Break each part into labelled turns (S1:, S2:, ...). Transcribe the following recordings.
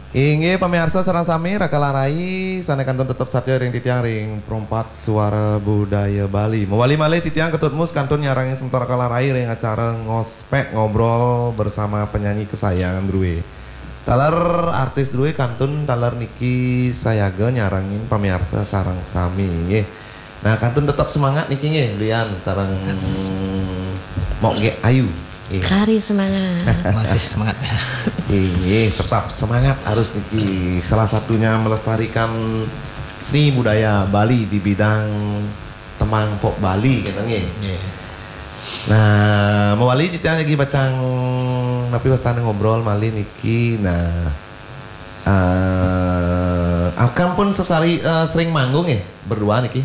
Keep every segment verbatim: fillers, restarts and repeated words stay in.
S1: Inge pemirsa sareng sami rakalarai sanekanton tetep satya ring titiang ring perompat suara budaya Bali. Mewali malih titiang ketutmus kantun nyarangin sementara rakalarai ring acara ngospek ngobrol bersama penyanyi kesayangan Drue. Talar artis Drue kantun talar Niki Sayaga nyarangin pemirsa sareng sami nggih. Nah kantun tetap semangat Niki nggih lian sareng mok ge ayu. Iya.
S2: Kari semangat.
S3: Masih semangat ya.
S1: Iya, tetap semangat harus Niki. Salah satunya melestarikan seni budaya Bali di bidang temang pop Bali gitu nggih.
S3: Yeah.
S1: Nah, mewali kita lagi bacang tapi wastane ngobrol mali Niki. Nah, uh, akan pun sesari uh, sering manggung ya berdua Niki.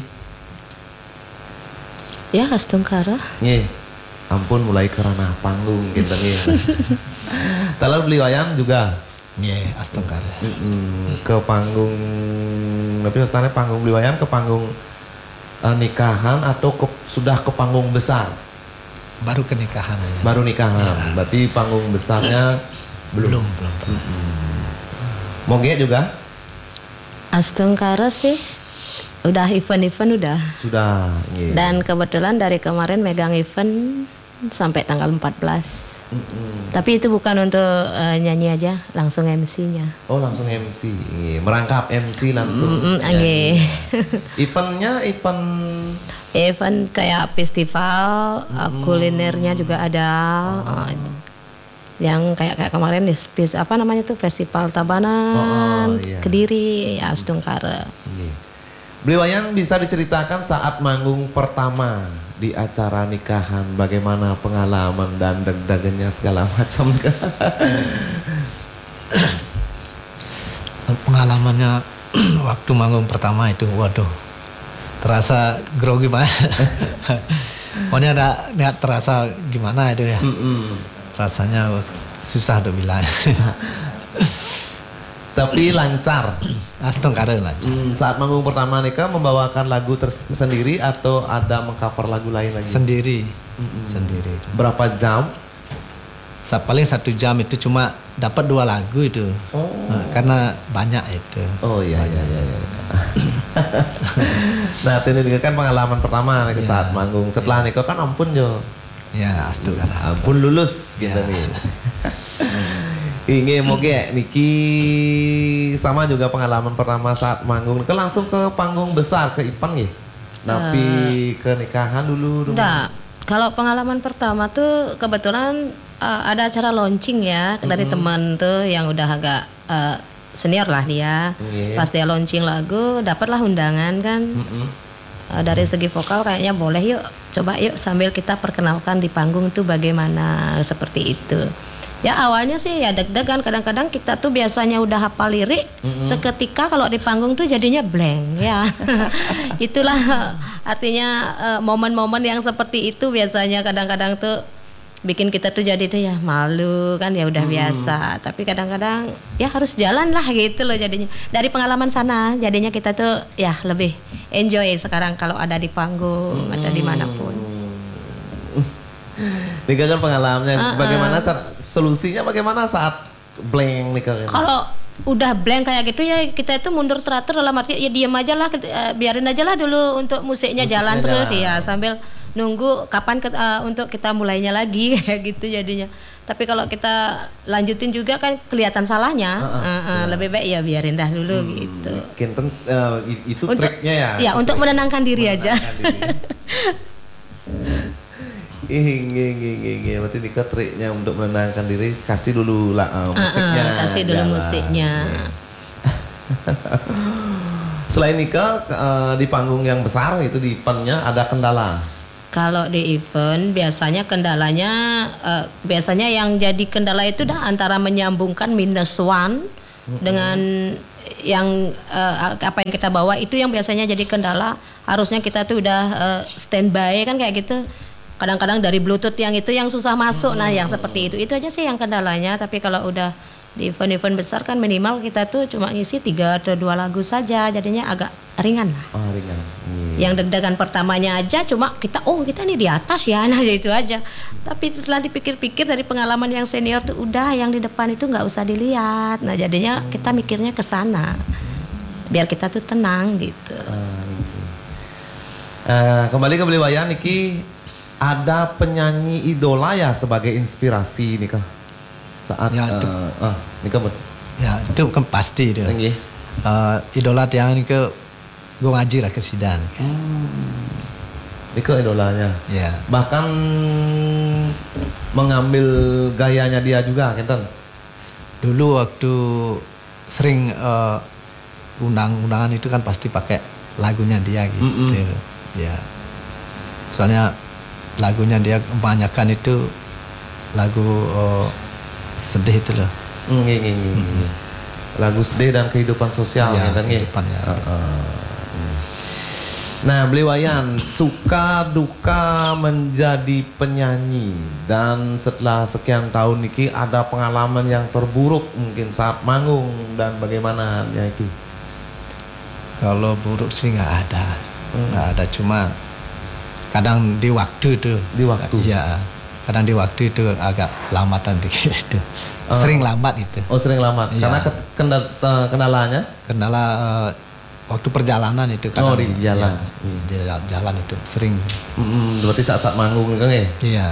S2: Ya, Astungkara.
S1: Iya. Ampun mulai ke ranah panggung gitu nih. Talar beli wayang juga.
S3: Iya, yeah, Astungkara.
S1: Mm -mm, ke panggung, tapi maksudnya panggung beli wayang ke panggung uh, nikahan atau ke, sudah ke panggung besar?
S3: Baru ke nikahan aja.
S1: Baru nikahan. Ya. Berarti panggung besarnya belum.
S3: Belum, belum.
S1: Mm -mm. Moge juga?
S2: Astungkara sih. Udah event-event udah.
S1: Sudah. Yeah.
S2: Dan kebetulan dari kemarin megang event sampai tanggal empat belas.
S1: Mm-mm.
S2: Tapi itu bukan untuk uh, nyanyi aja, langsung M C-nya.
S1: Oh langsung M C, yeah. Merangkap M C langsung.
S2: Mm-mm, okay.
S1: Eventnya event.
S2: Event kayak festival, mm. uh, kulinernya juga ada. Oh. Uh, yang kayak kayak kemarin di apa namanya tuh Festival Tabanan, oh, oh, yeah. Kediri, ya Astungkara.
S1: Yeah. Beli wayang bisa diceritakan saat manggung pertama di acara nikahan, bagaimana pengalaman dan deg-degannya segala macam.
S3: Pengalamannya waktu manggung pertama itu, waduh, terasa grogi banget. Pokoknya ada nggak terasa gimana itu ya. Mm-mm. Rasanya susah tuh bilang.
S1: Tapi lancar.
S3: Astungkara lancar.
S1: Hmm, saat manggung pertama nikah membawakan lagu tersendiri atau ada mengcover lagu lain lagi?
S3: Sendiri.
S1: Mm-mm.
S3: Sendiri.
S1: Berapa jam?
S3: Sa paling satu jam itu cuma dapat dua lagu itu. Oh. Nah, karena banyak itu.
S1: Oh iya iya iya. iya. Nah, ini kan pengalaman pertama nih, ya, saat manggung. Setelah ya. Nikah kan ampun jo.
S3: Ya, Astungkara.
S1: Ampun lulus gitu ya. Nih. Ini moga Niki sama juga pengalaman pertama saat manggung ke langsung ke panggung besar ke Ipang ya. Tapi uh, ke nikahan dulu.
S2: Enggak. Kalau pengalaman pertama tuh kebetulan uh, ada acara launching ya mm-hmm. dari teman tuh yang udah agak uh, senior lah dia. Yeah. Pas dia launching lagu dapatlah undangan kan. Mm-hmm. Uh, dari segi vokal kayaknya boleh yuk coba yuk sambil kita perkenalkan di panggung tuh bagaimana seperti itu. Ya awalnya sih ya deg-degan, kadang-kadang kita tuh biasanya udah hafal lirik, mm-hmm. seketika kalau di panggung tuh jadinya blank ya. Itulah artinya uh, momen-momen yang seperti itu biasanya kadang-kadang tuh bikin kita tuh jadi tuh ya malu kan ya udah mm. biasa. Tapi kadang-kadang ya harus jalan lah gitu loh jadinya. Dari pengalaman sana jadinya kita tuh ya lebih enjoy sekarang kalau ada di panggung mm. atau dimanapun.
S1: Nika kan pengalamannya, uh, uh. bagaimana cara, solusinya bagaimana saat blank Nika?
S2: Kalau udah blank kayak gitu ya kita itu mundur teratur dalam arti ya diam aja lah, uh, biarin aja lah dulu untuk musiknya, musiknya jalan, jalan terus ya sambil nunggu kapan ke, uh, untuk kita mulainya lagi kayak gitu jadinya. Tapi kalau kita lanjutin juga kan kelihatan salahnya, uh, uh, uh, uh, lebih baik ya biarin dah dulu hmm, gitu.
S1: Kinten, uh, itu untuk, triknya ya?
S2: Ya untuk menenangkan diri menenangkan aja. Diri.
S1: Ih, nge, nge, nge, nge. Berarti Nika triknya untuk menenangkan diri kasih dulu lah uh, musiknya. Uh, uh, kasih dulu jalan. Musiknya. Selain Nika uh, di panggung yang besar itu di eventnya ada kendala.
S2: Kalau di event biasanya kendalanya uh, biasanya yang jadi kendala itu dah antara menyambungkan minus one mm-hmm. dengan yang uh, apa yang kita bawa itu yang biasanya jadi kendala. Harusnya kita tuh udah uh, standby kan kayak gitu. Kadang-kadang dari Bluetooth yang itu yang susah masuk, nah yang seperti itu itu aja sih yang kendalanya. Tapi kalau udah Di event-event besar kan minimal kita tuh cuma ngisi tiga atau dua lagu saja, jadinya agak ringan lah.
S1: Oh, ringan. Iya.
S2: Yang deg-degan pertamanya aja cuma kita, oh kita nih di atas ya, nah itu aja. Tapi setelah dipikir-pikir dari pengalaman yang senior tuh udah yang di depan itu nggak usah dilihat. Nah jadinya kita mikirnya ke sana, biar kita tuh tenang gitu.
S1: Ah, gitu. Eh, kembali ke Beliwayan Niki, ada penyanyi idola ya sebagai inspirasi nih kah? Saat
S3: Ya, itu.
S1: uh, ah, Nika bet.
S3: Ya itu kan pasti itu.
S1: Nggih.
S3: Uh, idola tiang ini ke gue ngaji lah ke Sidan.
S1: Nika idolanya.
S3: Ya.
S1: Bahkan mengambil gayanya dia juga, kenten.
S3: Dulu waktu sering uh, undang-undangan itu kan pasti pakai lagunya dia gitu.
S1: Mm-mm.
S3: Ya. Soalnya lagunya dia kebanyakan itu lagu uh, sedih itu loh.
S1: Nggih, nggih, nggih, nggih. Lagu sedih dan kehidupan sosial,
S3: Ya,
S1: kenten nggih.
S3: kehidupan, ya.
S1: Uh, uh. Nah, Beliwayan suka duka menjadi penyanyi, dan setelah sekian tahun niki ada pengalaman yang terburuk mungkin saat manggung, dan bagaimana ya itu?
S3: Kalau buruk sih nggak ada, nggak ada, cuma kadang di waktu itu.
S1: Di waktu?
S3: Iya, kadang di waktu itu agak lamatan dikit itu. Sering lambat itu.
S1: Oh, sering lambat.
S3: Iya.
S1: Karena ke- kendal- eh, kendalanya?
S3: Kendala eh, waktu perjalanan itu
S1: Oh, di jalan.
S3: ya, di jalan, jalan itu sering.
S1: Mm, berarti saat-saat manggung kan ya?
S3: Iya.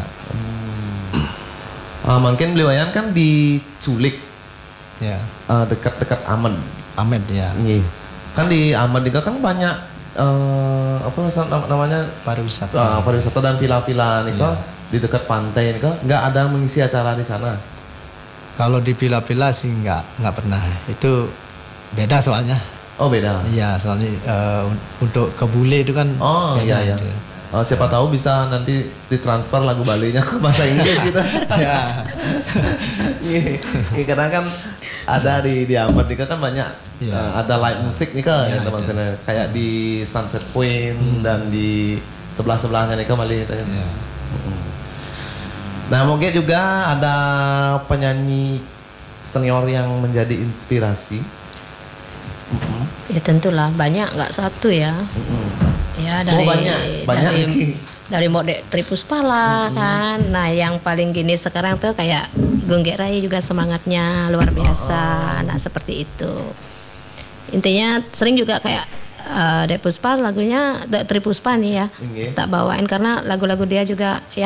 S1: Ah, mungkin Beliwayan kan diculik
S3: Ya.
S1: eh, dekat-dekat Amen.
S3: Amin ya.
S1: Nggih. Kan di Amen juga kan banyak eh, apa nam- namanya
S3: Pariwisata.
S1: uh, pariwisata dan villa-villa nih kok
S3: Iya.
S1: di dekat pantai nih kok nggak ada mengisi acara di sana.
S3: Kalau di villa-villa sih nggak nggak pernah. Itu beda soalnya.
S1: Oh, beda.
S3: Iya, soalnya eh, un- untuk ke bule itu kan
S1: Oh,
S3: beda
S1: iya, iya.
S3: itu.
S1: Oh, siapa tahu bisa nanti ditransfer lagu Balinya ke bahasa Inggris gitu.
S3: Ya.
S1: Iya, iya, karena kan ada di di Amet nih kan banyak
S3: Iya.
S1: eh, ada live musik nih kan
S3: Iya,
S1: ya, teman
S3: ada.
S1: sana kayak di Sunset Point dan di sebelah-sebelahnya nih kan Bali gitu ya.
S3: Ya.
S1: Nah, mungkin juga ada penyanyi senior yang menjadi inspirasi.
S2: Ya tentulah banyak, nggak satu ya. Ya dari
S1: Oh, banyak, banyak
S2: dari,
S1: lagi.
S2: dari Mode Tripuspala kan. Nah yang paling gini sekarang tuh kayak Gonggek Rai juga semangatnya luar biasa. Nah seperti itu. Intinya sering juga kayak uh, Dek Puspa lagunya Dek Tripuspa nih ya.
S1: Nggih.
S2: Tak bawain karena lagu-lagu dia juga ya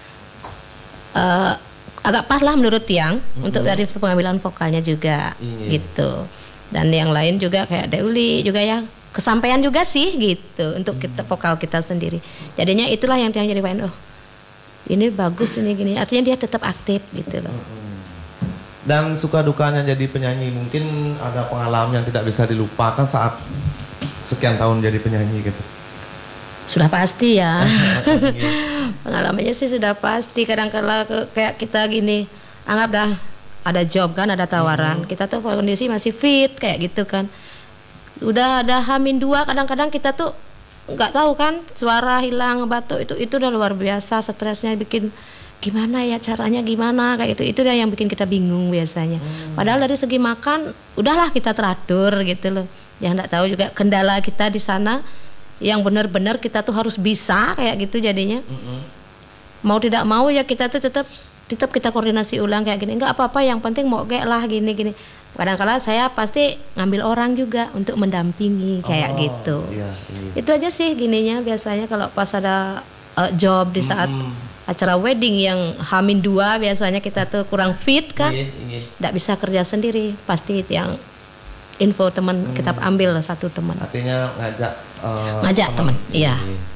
S2: uh, agak pas lah menurut Tiang untuk dari pengambilan vokalnya juga
S1: Iya.
S2: gitu. Dan yang lain juga kayak Deuli juga ya kesampaian juga sih gitu untuk kita vokal kita sendiri. Jadinya itulah yang Tiang jadi pengen, oh ini bagus ini gini. Artinya dia tetap aktif gitu loh.
S1: Dan suka dukanya jadi penyanyi, mungkin ada pengalaman yang tidak bisa dilupakan saat sekian tahun jadi penyanyi gitu.
S2: Sudah pasti ya. Pengalamannya sih sudah pasti. Kadang-kala ke- kayak kita gini, anggap dah ada job kan, ada tawaran. Kita tuh kondisi masih fit kayak gitu kan. Udah ada hamin dua, kadang-kadang kita tuh nggak tahu kan, suara hilang, batuk itu itu udah luar biasa, stresnya bikin gimana ya caranya gimana kayak gitu. Itu dah yang bikin kita bingung biasanya. Padahal dari segi makan udahlah kita teratur gitu loh. Yang nggak tahu juga kendala kita di sana yang benar-benar kita tuh harus bisa kayak gitu jadinya. Mau tidak mau ya kita tuh tetap tetap kita koordinasi ulang kayak gini. Enggak apa-apa, yang penting mau kayak lah gini-gini. Kadang-kala saya pasti ngambil orang juga untuk mendampingi kayak
S1: Oh,
S2: gitu.
S1: iya, iya.
S2: Itu aja sih gininya biasanya kalau pas ada uh, job di saat acara wedding yang hamin dua biasanya kita tuh kurang fit kan.
S1: Iya, iya.
S2: Nggak bisa kerja sendiri, pasti itu yang info teman kita ambil satu teman.
S1: Artinya ngajak eh,
S2: Ngajak teman, iya.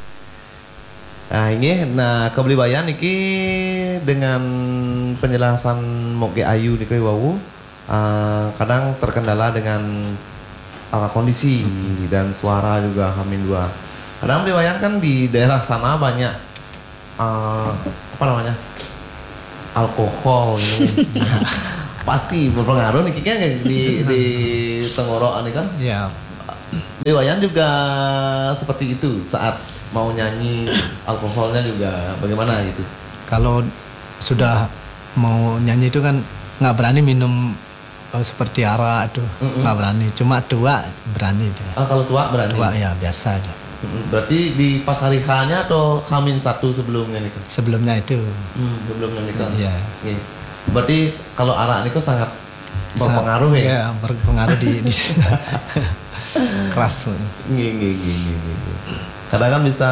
S1: Nah ini, nah Kebeliwayan niki dengan penjelasan Moge Ayu niki wawu eh, kadang terkendala dengan uh, kondisi dan suara juga hamin dua. Kadang Beliwayan kan di daerah sana banyak eh, apa namanya alkohol gitu. Pasti berpengaruh nih kan di di tenggorokan nih kan.
S3: Ya,
S1: Beliwayan juga seperti itu saat mau nyanyi, alkoholnya juga bagaimana gitu.
S3: kalau sudah mau nyanyi itu kan nggak berani minum oh, seperti arak itu nggak berani. Cuma tua berani dia.
S1: Ah, kalau tua berani.
S3: Tua ya biasa aja.
S1: Berarti di pas hari H-nya atau Hamin satu sebelumnya nih?
S3: Sebelumnya itu.
S1: Hmm, sebelumnya nih kan.
S3: Iya.
S1: Iya. Berarti kalau arak itu sangat berpengaruh ya?
S3: Iya, berpengaruh di, di keras.
S1: Iya, iya, iya, iya. Kadang kan bisa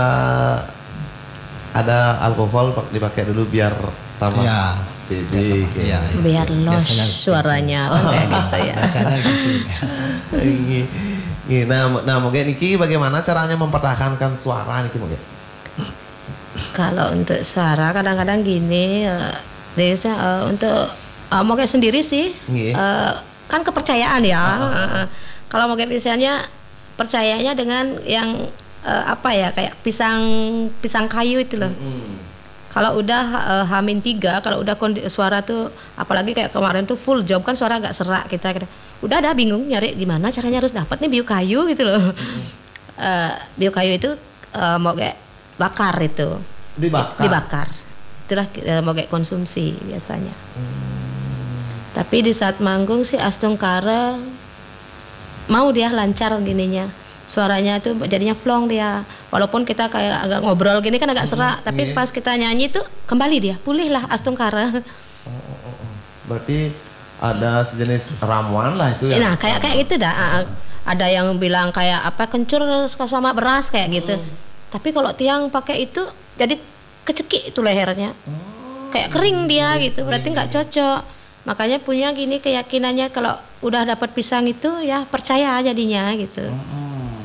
S1: ada alkohol dipakai dulu biar tambah
S3: ya,
S1: pede,
S3: ya, ya,
S2: biar los
S3: biasanya
S2: suaranya gitu. Kayak gitu ya.
S3: Biasanya gitu.
S1: Iya. Iya, nah, nah mungkin Niki bagaimana caranya mempertahankan suara Niki mungkin?
S2: Kalau untuk suara kadang-kadang gini, uh, biasanya uh, untuk uh, mungkin sendiri sih,
S1: Iya.
S2: uh, kan kepercayaan ya. Uh, uh. Kalau mungkin misalnya percayanya dengan yang uh, apa ya kayak pisang pisang kayu itu loh.
S1: Hmm.
S2: Kalau udah uh, hamin tiga, kalau udah kondi, suara tuh, apalagi kayak kemarin tuh full job kan suara agak serak kita, kita udah ada bingung nyari gimana caranya harus dapat nih biu kayu gitu loh. Mm-hmm. uh, biu kayu itu uh, mau kayak bakar itu,
S1: Dibakar.
S2: dibakar, itulah uh, mau kayak konsumsi biasanya. Hmm. Tapi di saat manggung sih Astungkara mau dia lancar gininya. Suaranya itu jadinya flong dia, walaupun kita kayak agak ngobrol gini kan agak serak, hmm, tapi yeah. Pas kita nyanyi tuh kembali dia pulih lah Astungkara.
S1: Oh, oh, oh. Berarti ada sejenis ramuan lah itu ya?
S2: Nah kayak kayak gitu dah. Ada yang bilang kayak apa kencur sama beras kayak gitu. Hmm. Tapi kalau tiang pakai itu jadi kecekik itu lehernya, oh, kayak kering dia gitu. Berarti nggak cocok. Makanya punya gini keyakinannya kalau udah dapat pisang itu ya percaya jadinya gitu.
S1: Oh.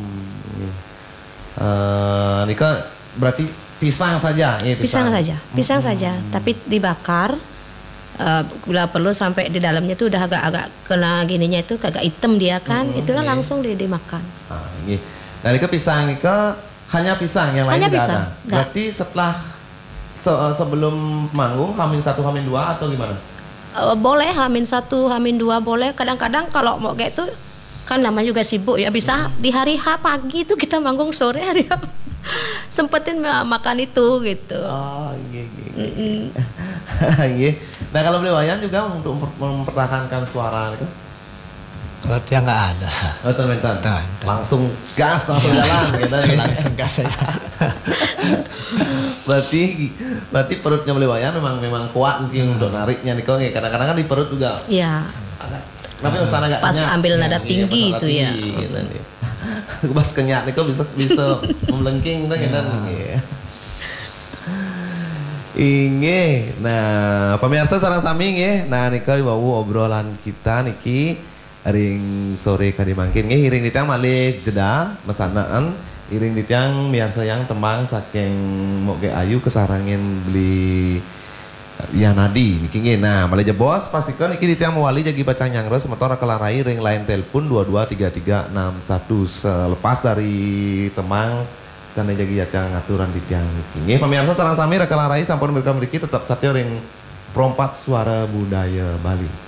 S1: Uh, Nika berarti pisang saja, ya,
S2: pisang. pisang saja, pisang hmm. saja, tapi dibakar. Uh, bila perlu sampai di dalamnya tuh udah agak-agak kena gininya itu agak hitam dia kan, hmm, itulah iya. Langsung di, dimakan.
S1: Ah, iya. Nah, Nika pisang Nika hanya pisang yang lain
S2: hanya
S1: tidak
S2: pisang.
S1: ada. Berarti setelah se sebelum manggung hamin satu hamin dua atau gimana?
S2: Uh, boleh hamin satu hamin dua boleh. Kadang-kadang kalau mau kayak itu kan namanya juga sibuk ya bisa di hari H pagi itu kita manggung sore hari H sempetin makan itu gitu.
S1: Oh iya iya. Iya. Nah kalau beli wayan juga untuk mempertahankan suara itu.
S3: Kalau dia nggak ada.
S1: Oh teman-teman. Nah, langsung gas langsung jalan gitu.
S3: Langsung gas ya.
S1: berarti berarti perutnya beli wayan memang memang kuat mungkin hmm. untuk nariknya nih kok. Kadang-kadang kan di perut juga.
S2: Iya.
S1: Tapi agak
S2: pas
S1: kenyak.
S2: ambil nada
S1: ya,
S2: tinggi
S1: iya,
S2: itu ya.
S1: Gitu, pas kenyak nih kok bisa bisa melengking kan gitu. Inge, nah pemirsa sareng sami nggih. Nah nika wau obrolan kita niki ring sore kadi mangkin nggih iring ditiang malih jeda mesanaan iring ditiang biasa yang tembang saking moge ayu kesarangin beli Yanadi niki nggih. Nah malih bos pastikan niki ditiang mewali jagi bacang nyangres sementara kelarai ring lain telepon dua dua tiga tiga enam satu selepas dari temang sana jagi acang aturan di tiang niki nggih. Pemirsa sareng sami reka larai sampun berkah mriki tetap satya ring Perompat Suara Budaya Bali.